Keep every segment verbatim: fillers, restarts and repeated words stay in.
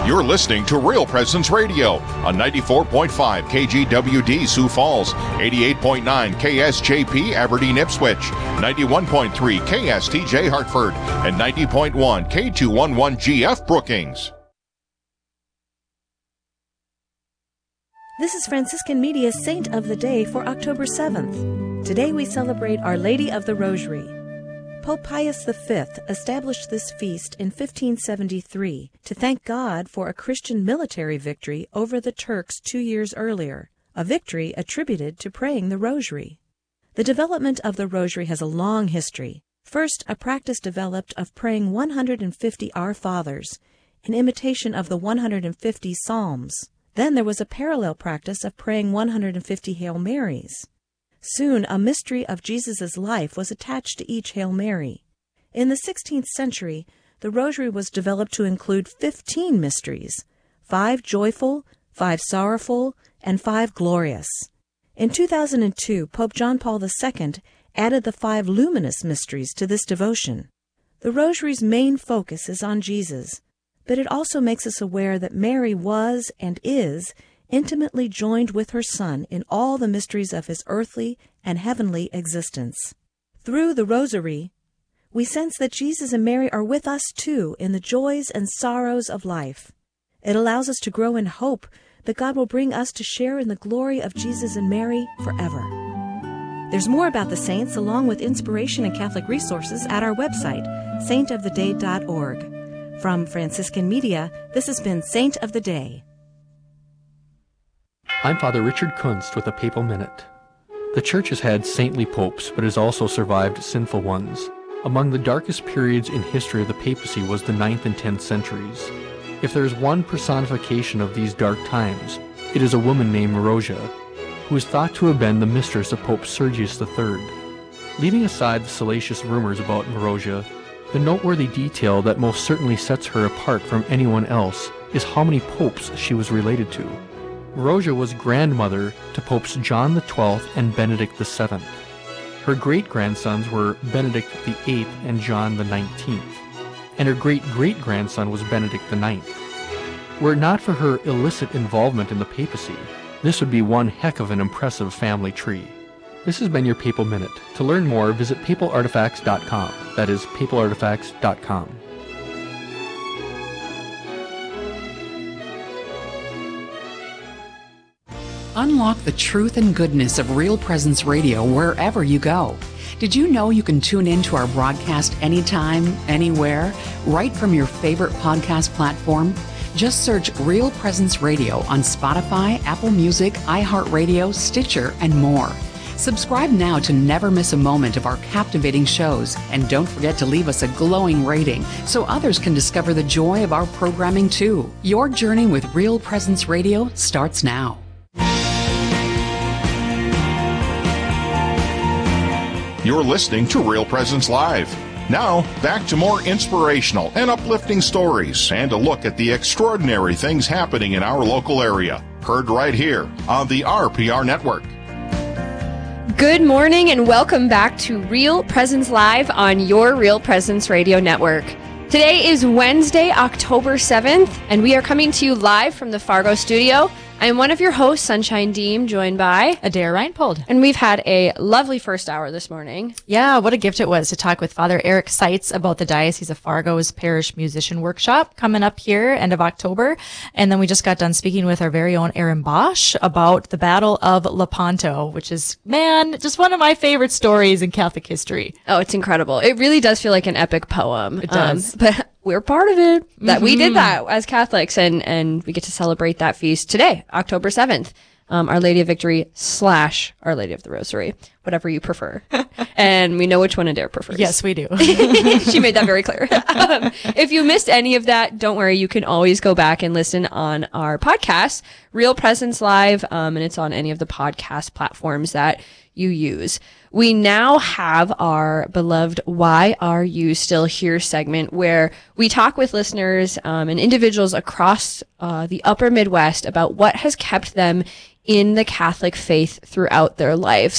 You're listening to Real Presence Radio on ninety-four point five K G W D Sioux Falls, eighty-eight point nine K S J P Aberdeen Ipswich, ninety-one point three K S T J Hartford, and ninety point one K two eleven G F Brookings. This is Franciscan Media's Saint of the Day for October seventh. Today we celebrate Our Lady of the Rosary. Pope Pius the Fifth established this feast in fifteen seventy-three to thank God for a Christian military victory over the Turks two years earlier, a victory attributed to praying the Rosary. The development of the Rosary has a long history. First, a practice developed of praying one hundred fifty Our Fathers, in imitation of the one hundred fifty Psalms. Then there was a parallel practice of praying one hundred fifty Hail Marys. Soon a mystery of Jesus' life was attached to each Hail Mary. In the sixteenth century, the Rosary was developed to include fifteen mysteries, five joyful, five sorrowful, and five glorious. In two thousand two, Pope John Paul the Second added the five luminous mysteries to this devotion. The Rosary's main focus is on Jesus, but it also makes us aware that Mary was and is intimately joined with her Son in all the mysteries of his earthly and heavenly existence. Through the Rosary, we sense that Jesus and Mary are with us too in the joys and sorrows of life. It allows us to grow in hope that God will bring us to share in the glory of Jesus and Mary forever. There's more about the saints along with inspiration and Catholic resources at our website, saint of the day dot org. From Franciscan Media, this has been Saint of the Day. I'm Father Richard Kunst with a Papal Minute. The Church has had saintly popes, but has also survived sinful ones. Among the darkest periods in history of the papacy was the ninth and tenth centuries. If there is one personification of these dark times, it is a woman named Marozia, who is thought to have been the mistress of Pope Sergius the Third. Leaving aside the salacious rumors about Marozia, the noteworthy detail that most certainly sets her apart from anyone else is how many popes she was related to. Marozia was grandmother to Popes John the Twelfth and Benedict the Seventh. Her great-grandsons were Benedict the Eighth and John the Nineteenth, and her great-great-grandson was Benedict the Ninth. Were it not for her illicit involvement in the papacy, this would be one heck of an impressive family tree. This has been your Papal Minute. To learn more, visit papal artifacts dot com. That is papal artifacts dot com. Unlock the truth and goodness of Real Presence Radio wherever you go. Did you know you can tune in to our broadcast anytime, anywhere, right from your favorite podcast platform? Just search Real Presence Radio on Spotify, Apple Music, iHeartRadio, Stitcher, and more. Subscribe now to never miss a moment of our captivating shows, and don't forget to leave us a glowing rating so others can discover the joy of our programming too. Your journey with Real Presence Radio starts now. You're listening to Real Presence Live. Now, back to more inspirational and uplifting stories and a look at the extraordinary things happening in our local area. Heard right here on the R P R Network. Good morning and welcome back to Real Presence Live on your Real Presence Radio Network. Today is Wednesday, October seventh, and we are coming to you live from the Fargo studio. I am one of your hosts, Sunshine Deem, joined by Adair Reinpold. And we've had a lovely first hour this morning. Yeah, what a gift it was to talk with Father Eric Seitz about the Diocese of Fargo's Parish Musician Workshop coming up here end of October. And then we just got done speaking with our very own Aaron Bosch about the Battle of Lepanto, which is, man, just one of my favorite stories in Catholic history. Oh, it's incredible. It really does feel like an epic poem. It does. Um, but we're part of it. That Mm-hmm. we did that as Catholics, and, and we get to celebrate that feast today, October seventh. Um, Our Lady of Victory slash Our Lady of the Rosary, whatever you prefer. And we know which one Adair prefers. Yes, we do. She made that very clear. um, if you missed any of that, don't worry. You can always go back and listen on our podcast, Real Presence Live, um, and it's on any of the podcast platforms that you use. We now have our beloved Why Are You Still Here segment, where we talk with listeners um, and individuals across uh, the upper Midwest about what has kept them in the Catholic faith throughout their lives.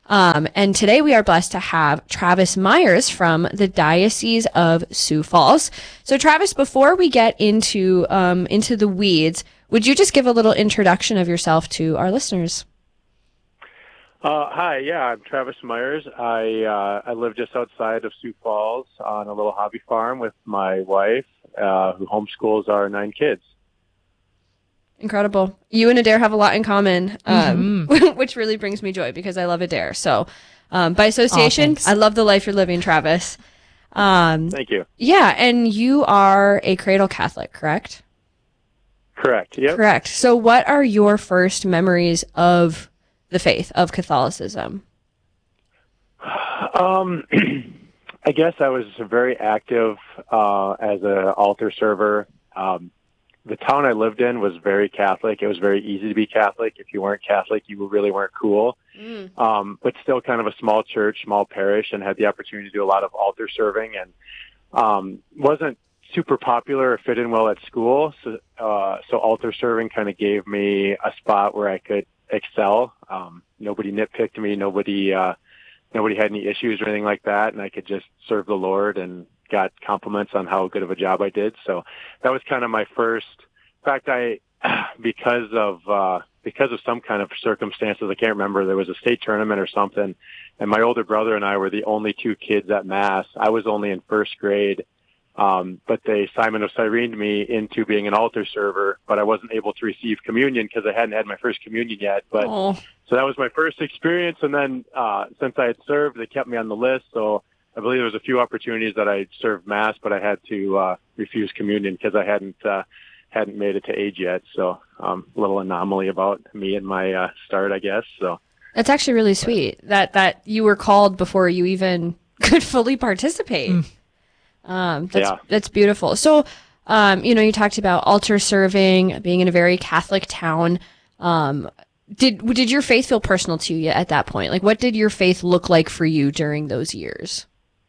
Um, and today we are blessed to have Travis Myers from the Diocese of Sioux Falls. So Travis, before we get into um, into the weeds, would you just give a little introduction of yourself to our listeners? Uh, hi, yeah, I'm Travis Myers. I uh, I live just outside of Sioux Falls on a little hobby farm with my wife, uh, who homeschools our nine kids. Incredible. You and Adair have a lot in common, um, mm-hmm. which really brings me joy because I love Adair. So um, by association, oh, I love the life you're living, Travis. Um, Thank you. Yeah, and you are a cradle Catholic, correct? Correct, yep. Correct. So what are your first memories of the faith, of Catholicism? Um, I guess I was very active uh, as an altar server. Um The town I lived in was very Catholic. It was very easy to be Catholic. If you weren't Catholic, you really weren't cool. Mm. Um, but still kind of a small church, small parish, and had the opportunity to do a lot of altar serving, and um, wasn't super popular or fit in well at school. So, uh, so altar serving kind of gave me a spot where I could excel. Um, nobody nitpicked me. Nobody, uh, nobody had any issues or anything like that, and I could just serve the Lord and got compliments on how good of a job I did. So that was kind of my first. In fact, I, because of, uh, because of some kind of circumstances, I can't remember, there was a state tournament or something, and my older brother and I were the only two kids at Mass. I was only in first grade, um, but they Simon of Cyrene me into being an altar server, but I wasn't able to receive communion because I hadn't had my first communion yet. But Aww. So that was my first experience, and then uh, since I had served, they kept me on the list, so I believe there was a few opportunities that I served Mass, but I had to uh, refuse communion because I hadn't uh, hadn't made it to age yet. So um, a little anomaly about me and my uh, start, I guess. So that's actually really sweet that that you were called before you even could fully participate. Mm. Um, that's, yeah, that's beautiful. So um, you know, you talked about altar serving, being in a very Catholic town. Um, did did your faith feel personal to you at that point? Like, what did your faith look like for you during those years?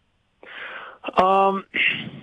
Um,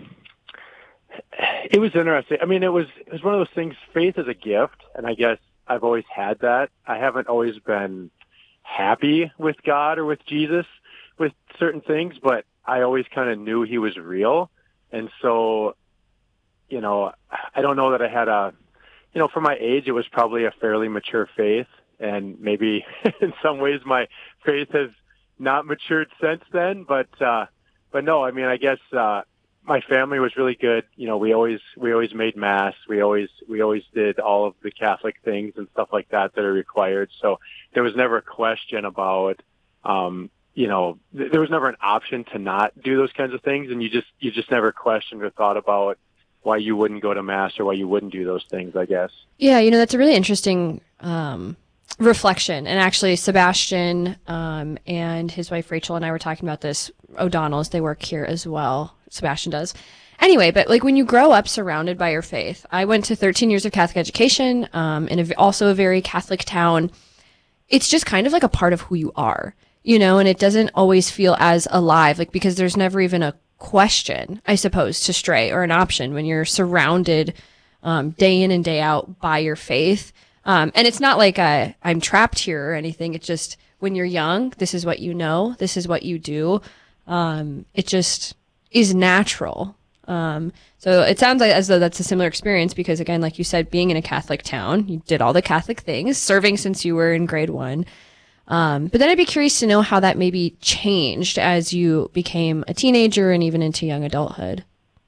it was interesting. I mean, it was, it was one of those things, faith is a gift, and I guess I've always had that. I haven't always been happy with God or with Jesus with certain things, but I always kind of knew he was real. And so, you know, I don't know that I had a, you know, for my age, it was probably a fairly mature faith, and maybe in some ways my faith has not matured since then, but, uh, But no, I mean, I guess, uh, my family was really good. You know, we always, we always made Mass. We always, we always did all of the Catholic things and stuff like that that are required. So there was never a question about, um, you know, th- there was never an option to not do those kinds of things. And you just, you just never questioned or thought about why you wouldn't go to Mass or why you wouldn't do those things, I guess. Yeah. You know, that's a really interesting, um, reflection. And actually Sebastian um and his wife Rachel and I were talking about this. O'Donnell's, they work here as well. Sebastian does. Anyway, but like when you grow up surrounded by your faith, I went to thirteen years of Catholic education um in a, also a very Catholic town. It's just kind of like a part of who you are, you know, and it doesn't always feel as alive, like because there's never even a question, I suppose, to stray or an option when you're surrounded um day in and day out by your faith. Um, and it's not like a, I'm trapped here or anything. It's just when you're young, this is what you know. This is what you do. Um, it just is natural. Um, so it sounds like as though that's a similar experience because, again, like you said, being in a Catholic town, you did all the Catholic things, serving since you were in grade one. Um, but then I'd be curious to know how that maybe changed as you became a teenager and even into young adulthood.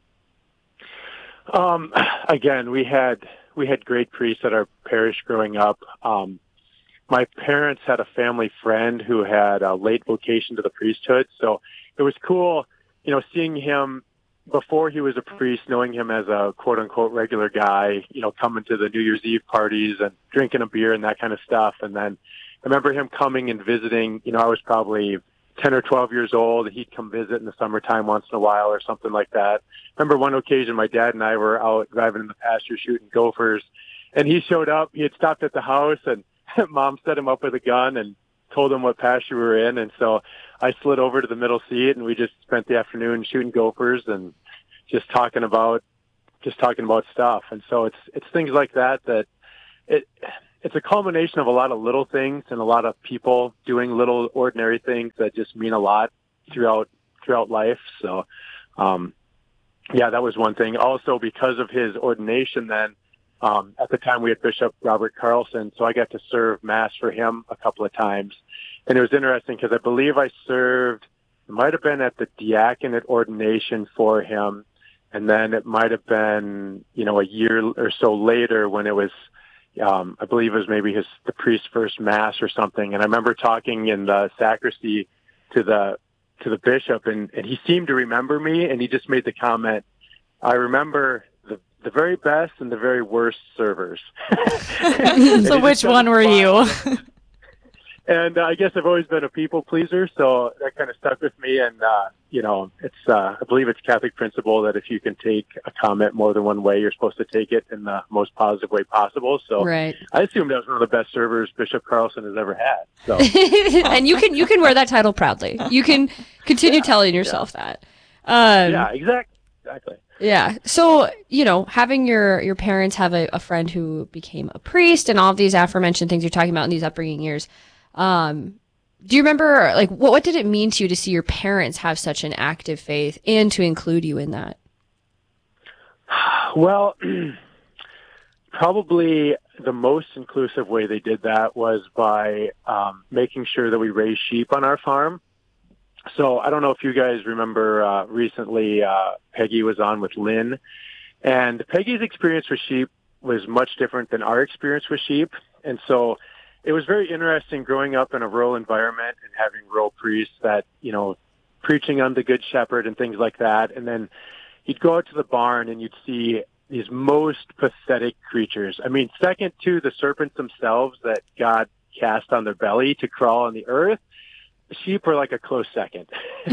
Um, again, we had... We had great priests at our parish growing up. Um, my parents had a family friend who had a late vocation to the priesthood. So it was cool, you know, seeing him before he was a priest, knowing him as a quote unquote regular guy, you know, coming to the New Year's Eve parties and drinking a beer and that kind of stuff. And then I remember him coming and visiting, you know, I was probably ten or twelve years old. He'd come visit in the summertime once in a while or something like that. I remember one occasion my dad and I were out driving in the pasture shooting gophers, and he showed up. He had stopped at the house, and Mom set him up with a gun and told him what pasture we were in. And so I slid over to the middle seat, and we just spent the afternoon shooting gophers and just talking about just talking about stuff. And so it's it's things like that that it it's a culmination of a lot of little things and a lot of people doing little ordinary things that just mean a lot throughout throughout life. So, um, yeah, that was one thing. Also, because of his ordination, then um, at the time we had Bishop Robert Carlson, so I got to serve Mass for him a couple of times, and it was interesting because I believe I served. It might have been at the diaconate ordination for him, and then it might have been, you know, a year or so later when it was. Um, I believe it was maybe his the priest's first Mass or something, and I remember talking in the sacristy to the to the bishop, and, and he seemed to remember me, and he just made the comment, "I remember the the very best and the very worst servers." So which one were you? And uh, I guess I've always been a people pleaser, so that kind of stuck with me. And uh, you know, it's uh, I believe it's Catholic principle that if you can take a comment more than one way, you're supposed to take it in the most positive way possible. So right. I assume that was one of the best servers Bishop Carlson has ever had. So, and you can you can wear that title proudly. You can continue yeah, telling yourself yeah. that. Um, yeah, exactly, exactly. Yeah. So, you know, having your, your parents have a, a friend who became a priest and all of these aforementioned things you're talking about in these upbringing years. Um, do you remember, like, what, what did it mean to you to see your parents have such an active faith and to include you in that? Well, probably the most inclusive way they did that was by um, making sure that we raised sheep on our farm. So I don't know if you guys remember uh, recently uh, Peggy was on with Lynn, and Peggy's experience with sheep was much different than our experience with sheep. And so it was very interesting growing up in a rural environment and having rural priests that, you know, preaching on the Good Shepherd and things like that. And then you'd go out to the barn and you'd see these most pathetic creatures. I mean, second to the serpents themselves that God cast on their belly to crawl on the earth, sheep are like a close second.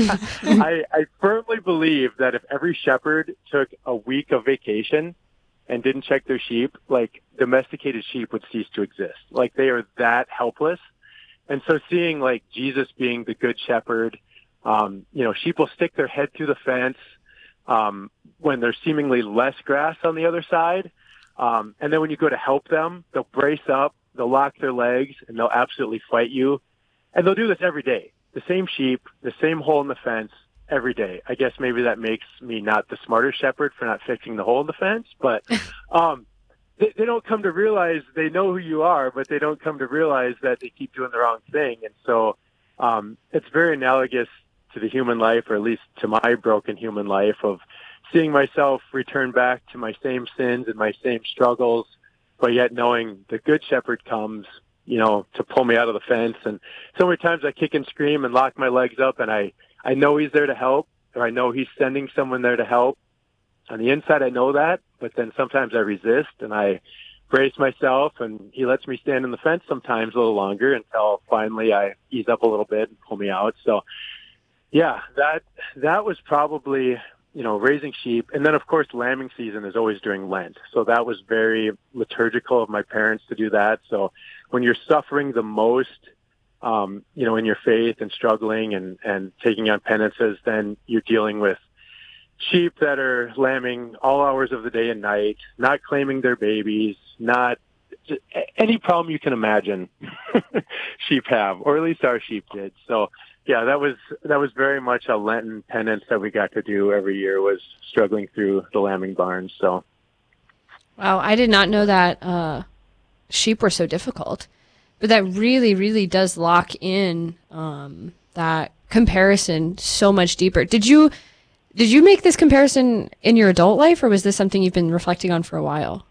I, I firmly believe that if every shepherd took a week of vacation and didn't check their sheep, like domesticated sheep would cease to exist. Like they are that helpless. And so seeing like Jesus being the good shepherd, um, you know, sheep will stick their head through the fence, um, when there's seemingly less grass on the other side. Um, and then when you go to help them, they'll brace up, they'll lock their legs, and they'll absolutely fight you. And they'll do this every day. The same sheep, the same hole in the fence, every day. I guess maybe that makes me not the smarter shepherd for not fixing the hole in the fence, but um, they, they don't come to realize they know who you are, but they don't come to realize that they keep doing the wrong thing. And so um, it's very analogous to the human life, or at least to my broken human life, of seeing myself return back to my same sins and my same struggles, but yet knowing the good shepherd comes, you know, to pull me out of the fence. And so many times I kick and scream and lock my legs up, and I I know he's there to help, or I know he's sending someone there to help. On the inside, I know that, but then sometimes I resist and I brace myself, and he lets me stand in the fence sometimes a little longer until finally I ease up a little bit and pull me out. So yeah, that, that was probably, you know, raising sheep. And then of course, lambing season is always during Lent. So that was very liturgical of my parents to do that. So when you're suffering the most, Um, you know, in your faith and struggling and, and taking on penances, then you're dealing with sheep that are lambing all hours of the day and night, not claiming their babies, not just any problem you can imagine sheep have, or at least our sheep did. So yeah, that was, that was very much a Lenten penance that we got to do every year, was struggling through the lambing barns. So. Wow. I did not know that, uh, sheep were so difficult. But that really, really does lock in um, that comparison so much deeper. Did you did you make this comparison in your adult life, or was this something you've been reflecting on for a while?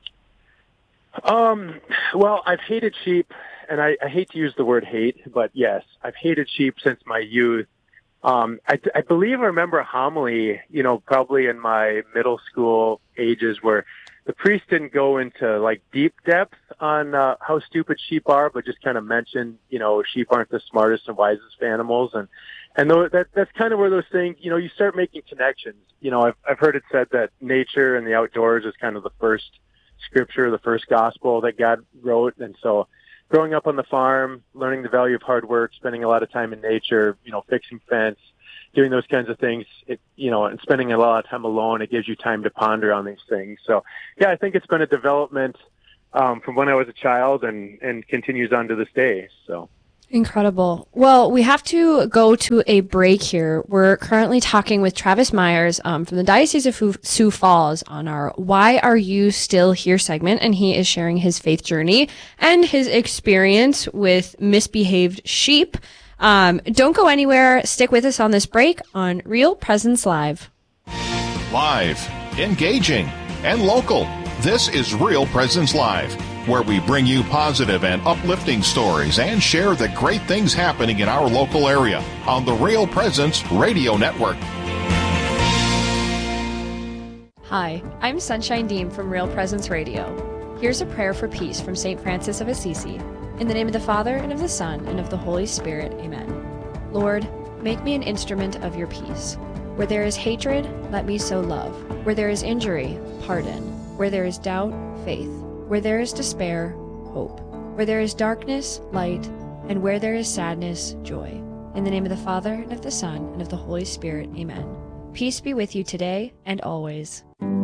Um, well, I've hated sheep, and I, I hate to use the word hate, but yes, I've hated sheep since my youth. Um, I, I believe I remember a homily, you know, probably in my middle school ages, where the priest didn't go into like deep depth on uh, how stupid sheep are, but just kind of mentioned, you know, sheep aren't the smartest and wisest animals. And, and though that, that's kind of where those things, you know, you start making connections. You know, I've, I've heard it said that nature and the outdoors is kind of the first scripture, the first gospel that God wrote. And so growing up on the farm, learning the value of hard work, spending a lot of time in nature, you know, fixing fence, doing those kinds of things, it, you know, and spending a lot of time alone, it gives you time to ponder on these things. So, yeah, I think it's been a development um, from when I was a child and, and continues on to this day. So. Incredible. Well, we have to go to a break here. We're currently talking with Travis Myers um, from the Diocese of Fu- Sioux Falls on our Why Are You Still Here segment, and he is sharing his faith journey and his experience with misbehaved sheep. Um, don't go anywhere. Stick with us on this break on Real Presence Live. Live, engaging, and local. This is Real Presence Live, where we bring you positive and uplifting stories and share the great things happening in our local area on the Real Presence Radio Network. Hi, I'm Sunshine Deem from Real Presence Radio. Here's a prayer for peace from Saint Francis of Assisi. In the name of the Father, and of the Son, and of the Holy Spirit. Amen. Lord, make me an instrument of your peace. Where there is hatred, let me sow love. Where there is injury, pardon. Where there is doubt, faith. Where there is despair, hope. Where there is darkness, light. And where there is sadness, joy. In the name of the Father, and of the Son, and of the Holy Spirit. Amen. Peace be with you today and always.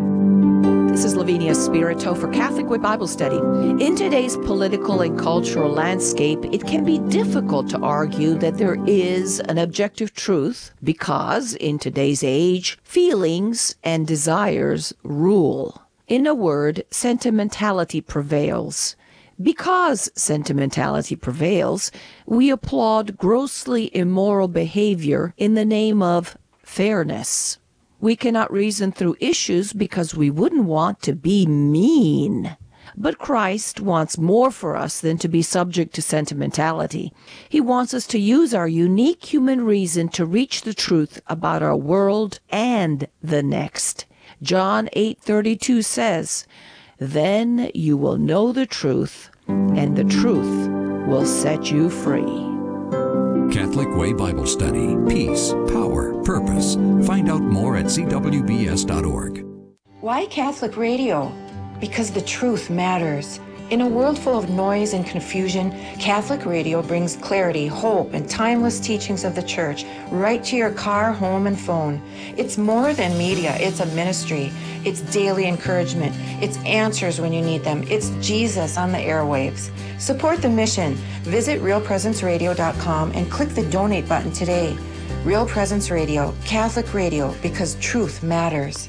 This is Lavinia Spirito for Catholic Way Bible Study. In today's political and cultural landscape, it can be difficult to argue that there is an objective truth because, in today's age, feelings and desires rule. In a word, sentimentality prevails. Because sentimentality prevails, we applaud grossly immoral behavior in the name of fairness. We cannot reason through issues because we wouldn't want to be mean. But Christ wants more for us than to be subject to sentimentality. He wants us to use our unique human reason to reach the truth about our world and the next. John eight thirty-two says, "Then you will know the truth, and the truth will set you free." Catholic Way Bible Study. Peace, power, purpose. Find out more at c w b s dot org. Why Catholic radio? Because the truth matters. In a world full of noise and confusion, Catholic radio brings clarity, hope, and timeless teachings of the Church right to your car, home, and phone. It's more than media. It's a ministry. It's daily encouragement. It's answers when you need them. It's Jesus on the airwaves. Support the mission. Visit real presence radio dot com and click the donate button today. Real Presence Radio, Catholic radio, because truth matters.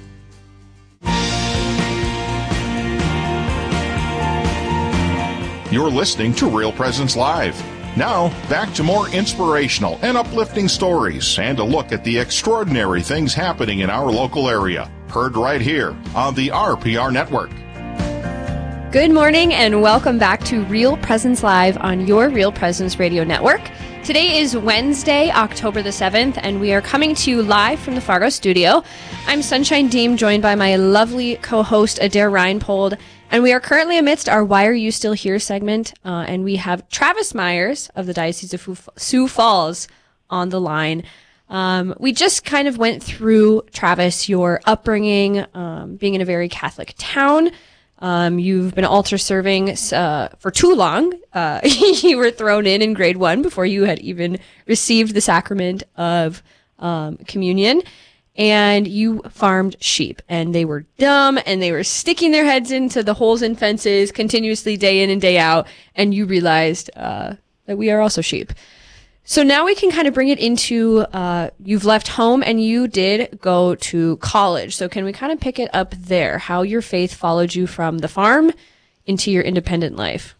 You're listening to Real Presence Live. Now, back to more inspirational and uplifting stories and a look at the extraordinary things happening in our local area. Heard right here on the R P R Network. Good morning and welcome back to Real Presence Live on your Real Presence Radio Network. Today is Wednesday, October the seventh, and we are coming to you live from the Fargo studio. I'm Sunshine Deem, joined by my lovely co-host Adair Reinpold, and we are currently amidst our Why Are You Still Here segment, uh, and we have Travis Myers of the Diocese of Sioux Falls on the line. Um, we just kind of went through, Travis, your upbringing, um, being in a very Catholic town. Um, you've been altar serving uh, for too long. Uh, you were thrown in in grade one before you had even received the sacrament of um, communion. And you farmed sheep, and they were dumb, and they were sticking their heads into the holes in fences continuously day in and day out, and you realized uh, that we are also sheep. So now we can kind of bring it into, uh, you've left home and you did go to college. So can we kind of pick it up there, how your faith followed you from the farm into your independent life?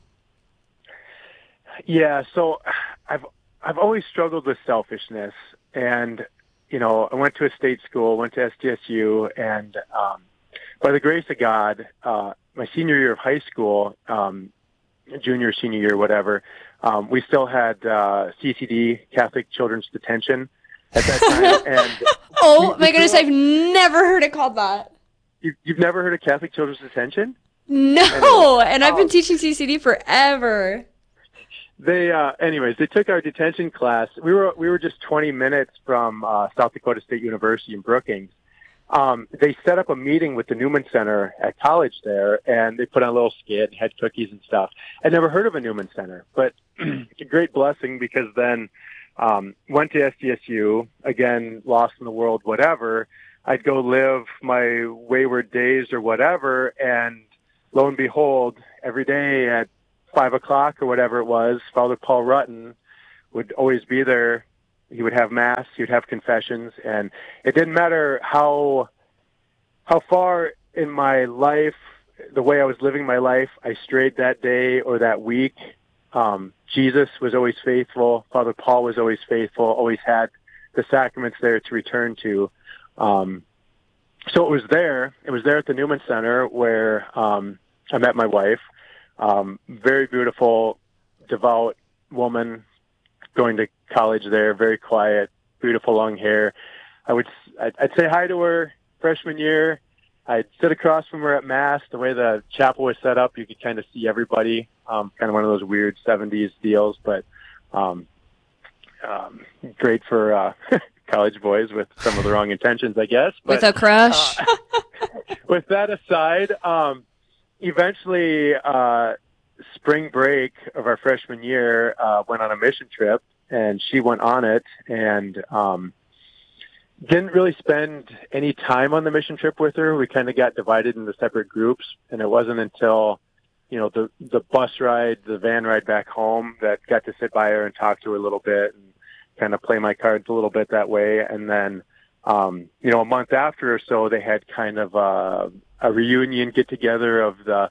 Yeah, so I've I've always struggled with selfishness, and you know, I went to a state school, went to S D S U, and um, by the grace of God, uh, my senior year of high school, um, junior, senior year, whatever, um, we still had uh, C C D, Catholic Children's Detention, at that time. And oh, my goodness, I've never heard it called that. You, you've never heard of Catholic Children's Detention? No, anyway, and I've been um, teaching C C D forever. They, uh, anyways, they took our detention class. We were we were just twenty minutes from uh, South Dakota State University in Brookings. Um, they set up a meeting with the Newman Center at college there, and they put on a little skit, had cookies and stuff. I'd never heard of a Newman Center, but it's a great blessing because then um, went to S D S U, again, lost in the world, whatever. I'd go live my wayward days or whatever, and lo and behold, every day at five o'clock or whatever it was, Father Paul Rutten would always be there. He would have mass, he would have confessions, and it didn't matter how how far in my life, the way I was living my life, I strayed that day or that week. Um, Jesus was always faithful. Father Paul was always faithful, always had the sacraments there to return to. Um, so it was there. It was there at the Newman Center where um, I met my wife. Um, very beautiful, devout woman, going to college there, very quiet, beautiful long hair. I would, I'd, I'd say hi to her freshman year. I'd sit across from her at Mass. The way the chapel was set up, you could kind of see everybody, um, kind of one of those weird seventies deals, but um, um, great for uh, college boys with some of the wrong intentions, I guess. But, with a crush. Uh, with that aside, um, eventually, uh, spring break of our freshman year, uh, went on a mission trip, and she went on it, and um, didn't really spend any time on the mission trip with her. We kind of got divided into separate groups, and it wasn't until, you know, the the bus ride, the van ride back home that got to sit by her and talk to her a little bit and kind of play my cards a little bit that way. And then, um, you know, a month after or so, they had kind of a, a reunion get together of the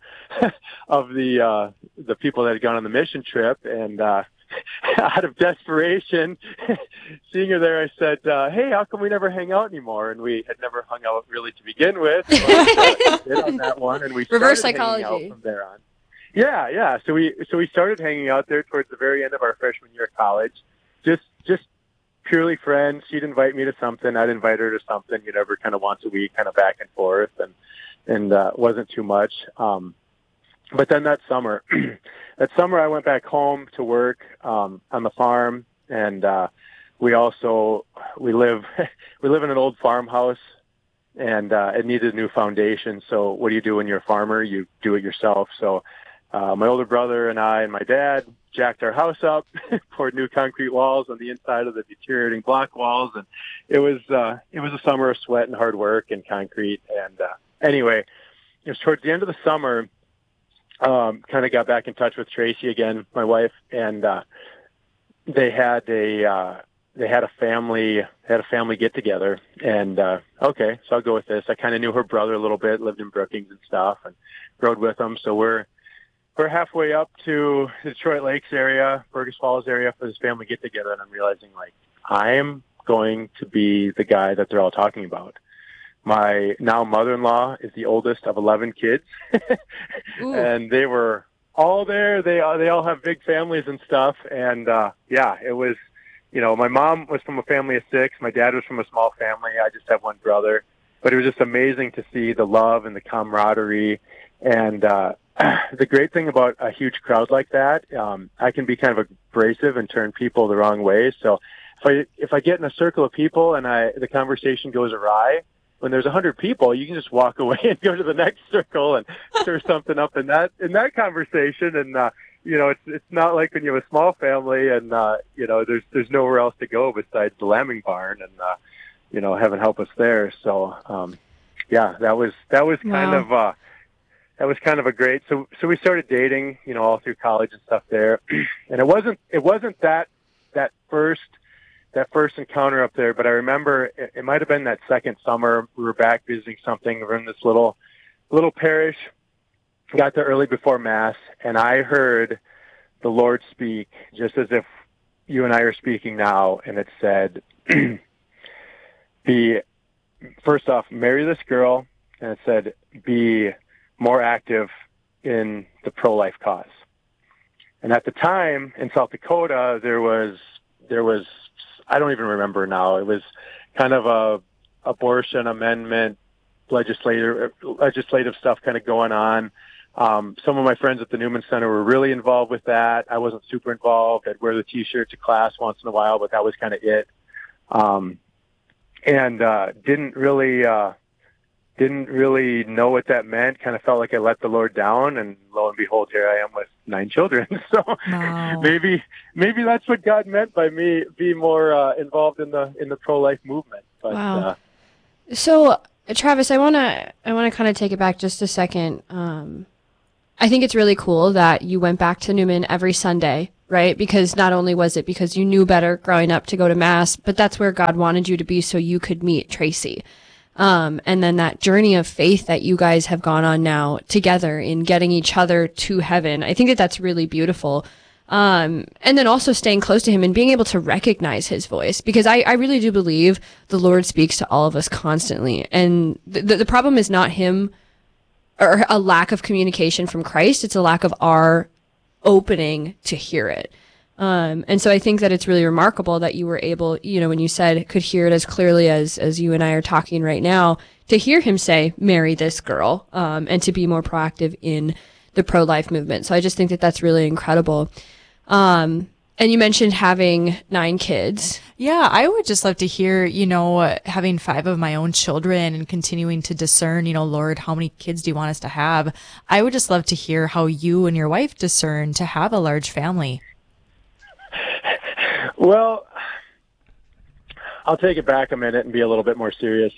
of the uh, the people that had gone on the mission trip, and uh, out of desperation, seeing her there, I said, uh, hey, how come we never hang out anymore? And we had never hung out really to begin with. But, uh, did on that one, and we reverse started psychology hanging out from there on. Yeah, yeah. So we so we started hanging out there towards the very end of our freshman year of college. Just just purely friends. She'd invite me to something, I'd invite her to something, you know, every kind of once a week, kind of back and forth, and and uh, wasn't too much. Um, but then that summer, that summer I went back home to work um, on the farm, and uh, we also we live we live in an old farmhouse, and uh, it needed a new foundation. So what do you do when you're a farmer? You do it yourself. So uh, my older brother and I and my dad jacked our house up, poured new concrete walls on the inside of the deteriorating block walls, and it was uh, it was a summer of sweat and hard work and concrete. And uh, anyway, it was towards the end of the summer. Um, kind of got back in touch with Tracy again, my wife, and uh, they had a uh, they had a family had a family get together. And uh, okay, so I'll go with this. I kind of knew her brother a little bit, lived in Brookings and stuff, and rode with them. So we're we're halfway up to the Detroit Lakes area, Burgess Falls area for this family get together, and I'm realizing like I'm going to be the guy that they're all talking about. My now mother-in-law is the oldest of eleven kids, and they were all there. They they all have big families and stuff, and uh, yeah, it was, you know, my mom was from a family of six. My dad was from a small family. I just have one brother, but it was just amazing to see the love and the camaraderie. And uh, the great thing about a huge crowd like that, um, I can be kind of abrasive and turn people the wrong way. So if I if I get in a circle of people and I the conversation goes awry, when there's a hundred people, you can just walk away and go to the next circle and stir something up in that in that conversation. And uh, you know, it's it's not like when you have a small family and uh, you know, there's there's nowhere else to go besides the lambing barn, and uh, you know, heaven help us there. So um, yeah, that was that was kind Wow. of uh, that was kind of a great. So so we started dating, you know, all through college and stuff there, and it wasn't it wasn't that that first. that first encounter up there, but I remember it, it might have been that second summer. We were back visiting something. We were in this little, little parish, got there early before Mass, and I heard the Lord speak just as if you and I are speaking now. And it said, be, first off, marry this girl. And it said, be more active in the pro-life cause. And at the time in South Dakota, there was, there was, I don't even remember now. It was kind of a abortion amendment legislative legislative stuff kind of going on. Um, some of my friends at the Newman Center were really involved with that. I wasn't super involved. I'd wear the T-shirt to class once in a while, but that was kind of it. Um, and uh, didn't really uh, didn't really know what that meant. Kind of felt like I let the Lord down, and lo and behold, here I am with nine children. So Wow. maybe maybe that's what God meant by me being more uh, involved in the in the pro-life movement. But Wow. uh, So, Travis, I want to I want to kind of take it back just a second. Um, I think it's really cool that you went back to Newman every Sunday, right? Because not only was it because you knew better growing up to go to Mass, but that's where God wanted you to be so you could meet Tracy. Um, and then that journey of faith that you guys have gone on now together in getting each other to heaven. I think that that's really beautiful. Um, and then also staying close to him and being able to recognize his voice, because I, I really do believe the Lord speaks to all of us constantly. And the, the problem is not him or a lack of communication from Christ. It's a lack of our opening to hear it. Um, and so I think that it's really remarkable that you were able, you know, when you said could hear it as clearly as, as you and I are talking right now, to hear him say, marry this girl, um, and to be more proactive in the pro-life movement. So I just think that that's really incredible. Um, and you mentioned having nine kids. Yeah, I would just love to hear, you know, having five of my own children and continuing to discern, you know, Lord, how many kids do you want us to have? I would just love to hear how you and your wife discern to have a large family. Well, I'll take it back a minute and be a little bit more serious.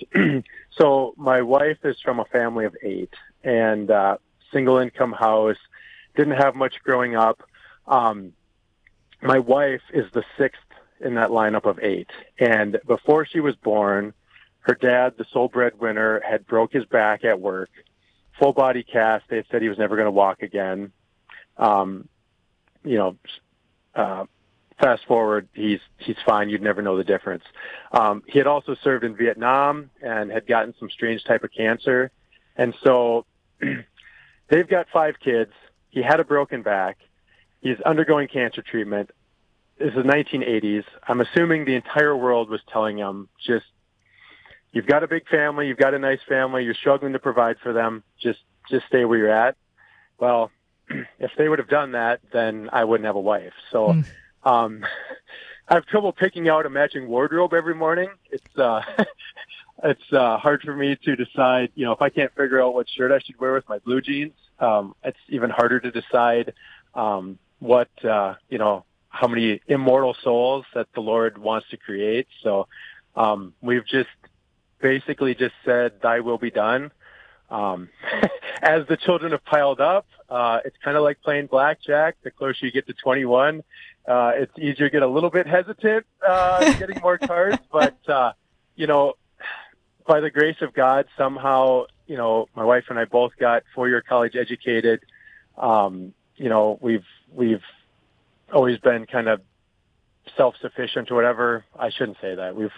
So my wife is from a family of eight, and uh, single income house, didn't have much growing up. Um, my wife is the sixth in that lineup of eight. And before she was born, her dad, the sole breadwinner, had broke his back at work, full body cast. They had said he was never going to walk again. Um, you know, uh, fast forward, he's, he's fine. You'd never know the difference. Um, he had also served in Vietnam and had gotten some strange type of cancer. And so they've got five kids. He had a broken back. He's undergoing cancer treatment. This is the nineteen eighties. I'm assuming the entire world was telling him, just, you've got a big family, you've got a nice family, you're struggling to provide for them, just just stay where you're at. Well, if they would have done that, then I wouldn't have a wife. So mm. um, I have trouble picking out a matching wardrobe every morning. It's uh, it's uh, hard for me to decide, you know, if I can't figure out what shirt I should wear with my blue jeans. Um, it's even harder to decide um, what, uh, you know, how many immortal souls that the Lord wants to create. So um, we've just basically just said, thy will be done. Um, as the children have piled up, uh, it's kind of like playing blackjack. The closer you get to twenty-one, uh, it's easier to get a little bit hesitant uh, getting more cards. But, uh, you know, by the grace of God, somehow, you know, my wife and I both got four-year college educated. Um, you know, we've, we've always been kind of self-sufficient or whatever. I shouldn't say that. We've,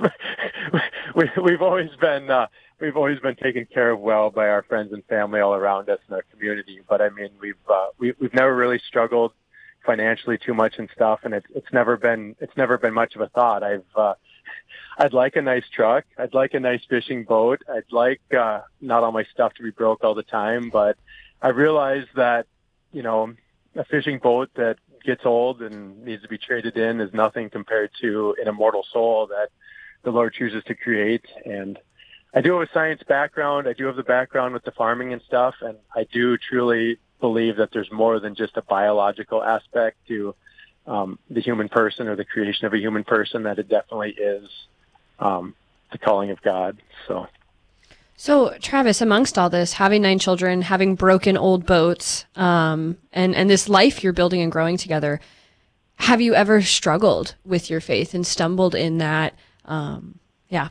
we, we've always been, uh, we've always been taken care of well by our friends and family all around us in our community. But I mean, we've, uh, we, we've never really struggled financially too much and stuff. And it's, it's never been, it's never been much of a thought. I've, uh, I'd like a nice truck. I'd like a nice fishing boat. I'd like, uh, not all my stuff to be broke all the time, but I realize that, you know, a fishing boat that gets old and needs to be traded in is nothing compared to an immortal soul that the Lord chooses to create. And I do have a science background. I do have the background with the farming and stuff. And I do truly believe that there's more than just a biological aspect to um, the human person or the creation of a human person, that it definitely is um, the calling of God. So. So, Travis, amongst all this, having nine children, having broken old boats, um, and, and this life you're building and growing together, have you ever struggled with your faith and stumbled in that? Um, yeah.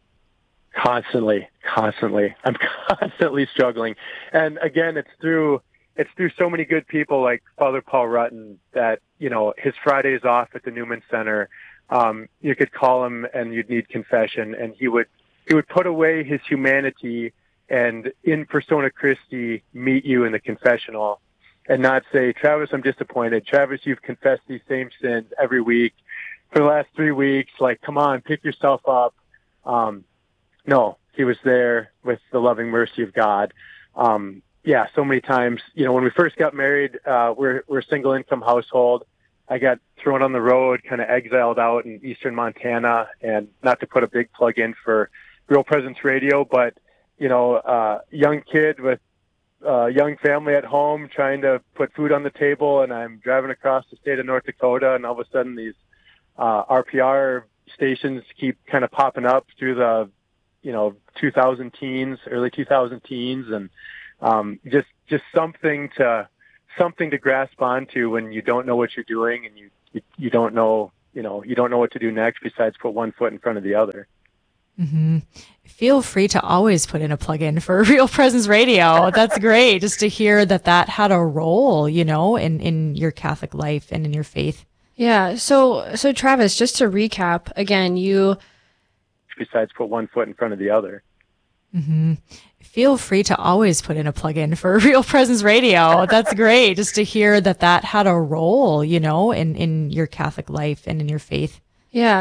Constantly, constantly. I'm constantly struggling. And again, it's through, it's through so many good people like Father Paul Rutten that, you know, his Fridays off at the Newman Center, um, you could call him and you'd need confession, and he would, He would put away his humanity and in persona Christi meet you in the confessional and not say, Travis, I'm disappointed. Travis, you've confessed these same sins every week for the last three weeks. Like, come on, pick yourself up. Um, no, he was there with the loving mercy of God. Um, yeah, so many times, you know, when we first got married, uh, we're, we're a single income household. I got thrown on the road, kind of exiled out in eastern Montana, and not to put a big plug in for Real Presence Radio, but, you know, uh, young kid with a uh, young family at home trying to put food on the table, and I'm driving across the state of North Dakota, and all of a sudden these uh, R P R stations keep kind of popping up through the, you know, two thousand teens, early two thousand teens, and um, just just something to something to grasp onto when you don't know what you're doing and you, you, you don't know, you know, you don't know what to do next besides put one foot in front of the other. Mm-hmm. Feel free to always put in a plug-in for Real Presence Radio. That's great. Just to hear that that had a role, you know, in, in your Catholic life and in your faith. Yeah. So, so Travis, just to recap again, you, besides put one foot in front of the other. Mm-hmm. Feel free to always put in a plug-in for Real Presence Radio. That's great. Just to hear that that had a role, you know, in, in your Catholic life and in your faith. Yeah.